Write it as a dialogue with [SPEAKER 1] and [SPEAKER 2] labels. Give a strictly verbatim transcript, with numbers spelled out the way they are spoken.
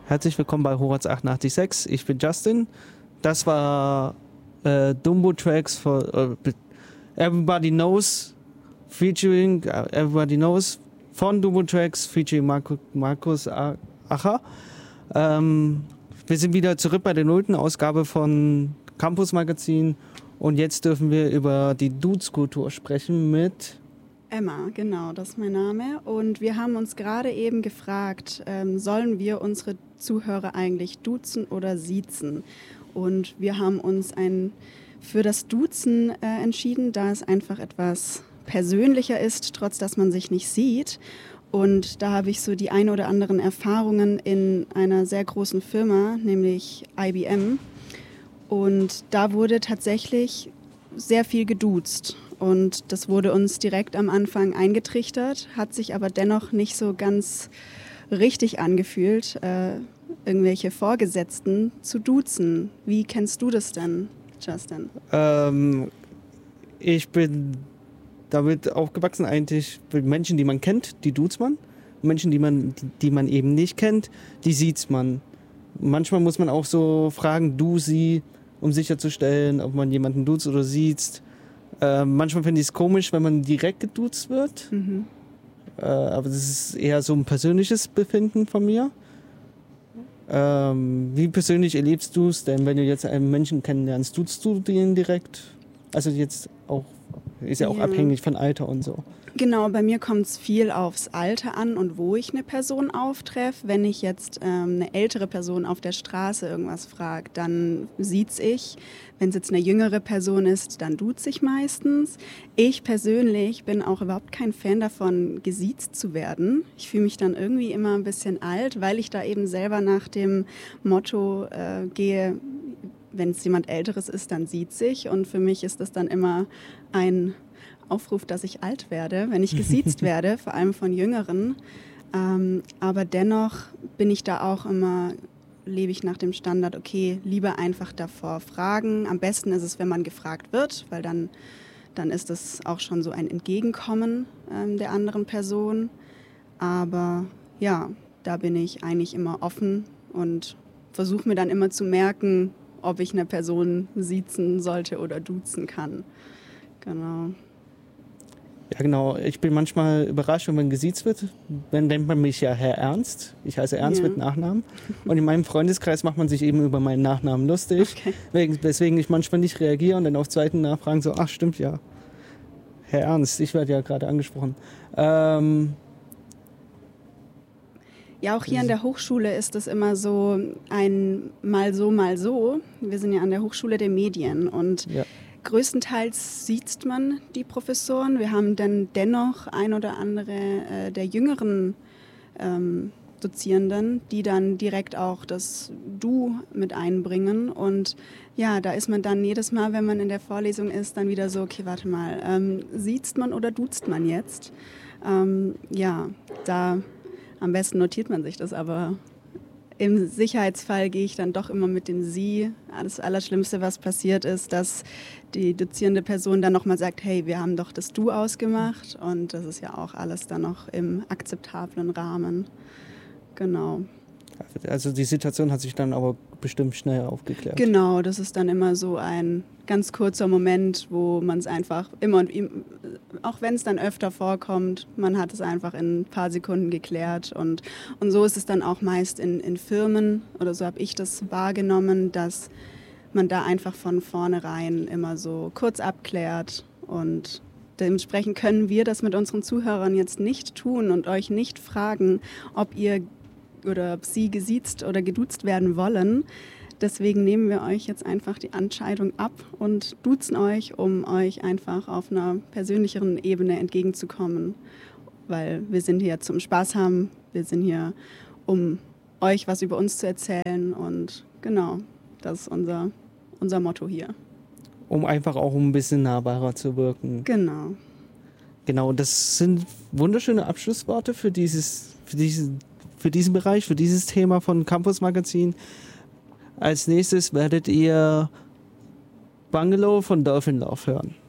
[SPEAKER 1] Herzlich willkommen bei Horaz achtundachtzig Komma sechs. Ich bin Justin. Das war äh, Dumbo Tracks for äh, Everybody Knows featuring uh, Everybody Knows von Dumbo Tracks featuring Marco, Markus Acher. Ähm, wir sind wieder zurück bei der nullten Ausgabe von Campus Magazin und jetzt dürfen wir über die Dudes-Kultur sprechen mit
[SPEAKER 2] Emma, genau, das ist mein Name. Und wir haben uns gerade eben gefragt, ähm, sollen wir unsere Zuhörer eigentlich duzen oder siezen? Und wir haben uns ein, für das Duzen äh, entschieden, da es einfach etwas persönlicher ist, trotz dass man sich nicht sieht. Und da habe ich so die ein oder anderen Erfahrungen in einer sehr großen Firma, nämlich I B M. Und da wurde tatsächlich sehr viel geduzt. Und das wurde uns direkt am Anfang eingetrichtert, hat sich aber dennoch nicht so ganz richtig angefühlt, äh, irgendwelche Vorgesetzten zu duzen. Wie kennst du das denn, Justin?
[SPEAKER 1] Ähm, ich bin damit aufgewachsen eigentlich mit Menschen, die man kennt, die duzt man. Menschen, die man, die, die man eben nicht kennt, die sieht man. Manchmal muss man auch so fragen, du, sie, um sicherzustellen, ob man jemanden duzt oder sieht. Äh, manchmal finde ich es komisch, wenn man direkt geduzt wird. Mhm. Äh, aber das ist eher so ein persönliches Befinden von mir. Ähm, wie persönlich erlebst du es denn, wenn du jetzt einen Menschen kennenlernst? Duzt du den direkt? Also jetzt auch, ist ja auch ja. abhängig von Alter und so.
[SPEAKER 2] Genau, bei mir kommt es viel aufs Alter an und wo ich eine Person auftreffe. Wenn ich jetzt ähm, eine ältere Person auf der Straße irgendwas frage, dann siez ich. Wenn es jetzt eine jüngere Person ist, dann duze ich meistens. Ich persönlich bin auch überhaupt kein Fan davon, gesiezt zu werden. Ich fühle mich dann irgendwie immer ein bisschen alt, weil ich da eben selber nach dem Motto äh, gehe, wenn es jemand Älteres ist, dann siez ich. Und für mich ist das dann immer ein Aufruf, dass ich alt werde, wenn ich gesiezt werde, vor allem von Jüngeren. Ähm, aber dennoch bin ich da auch immer, lebe ich nach dem Standard, okay, lieber einfach davor fragen. Am besten ist es, wenn man gefragt wird, weil dann, dann ist es auch schon so ein Entgegenkommen ähm, der anderen Person. Aber ja, da bin ich eigentlich immer offen und versuche mir dann immer zu merken, ob ich eine Person siezen sollte oder duzen kann. Genau.
[SPEAKER 1] Ja, genau. Ich bin manchmal überrascht, wenn man gesiezt wird. Dann nennt man mich ja Herr Ernst. Ich heiße Ernst ja. mit Nachnamen. Und in meinem Freundeskreis macht man sich eben über meinen Nachnamen lustig. Okay. Weswegen ich manchmal nicht reagiere und dann auf zweiten Nachfragen so, ach stimmt ja, Herr Ernst, ich werde ja gerade angesprochen. Ähm
[SPEAKER 2] Ja, auch hier an der Hochschule ist es immer so ein mal so, mal so. Wir sind ja an der Hochschule der Medien und ja. größtenteils sieht man die Professoren. Wir haben dann dennoch ein oder andere äh, der jüngeren ähm, Dozierenden, die dann direkt auch das Du mit einbringen. Und ja, da ist man dann jedes Mal, wenn man in der Vorlesung ist, dann wieder so, okay, warte mal, ähm, siezt man oder duzt man jetzt? Ähm, ja, da am besten notiert man sich das, aber im Sicherheitsfall gehe ich dann doch immer mit dem Sie. Das Allerschlimmste, was passiert ist, dass die dozierende Person dann nochmal sagt, hey, wir haben doch das Du ausgemacht und das ist ja auch alles dann noch im akzeptablen Rahmen. Genau.
[SPEAKER 1] Also die Situation hat sich dann aber bestimmt schnell aufgeklärt.
[SPEAKER 2] Genau, das ist dann immer so ein ganz kurzer Moment, wo man es einfach immer und immer, auch wenn es dann öfter vorkommt, man hat es einfach in ein paar Sekunden geklärt und, und so ist es dann auch meist in, in Firmen oder so habe ich das wahrgenommen, dass man da einfach von vornherein immer so kurz abklärt und dementsprechend können wir das mit unseren Zuhörern jetzt nicht tun und euch nicht fragen, ob ihr oder ob sie gesiezt oder geduzt werden wollen. Deswegen nehmen wir euch jetzt einfach die Entscheidung ab und duzen euch, um euch einfach auf einer persönlicheren Ebene entgegenzukommen. Weil wir sind hier zum Spaß haben, wir sind hier, um euch was über uns zu erzählen und genau, das ist unser, unser Motto hier.
[SPEAKER 1] Um einfach auch ein bisschen nahbarer zu wirken.
[SPEAKER 2] Genau.
[SPEAKER 1] Genau, das sind wunderschöne Abschlussworte für dieses, für diesen für diesen Bereich, für dieses Thema von Campus Magazin. Als nächstes werdet ihr Bungalow von Dolphin Love hören.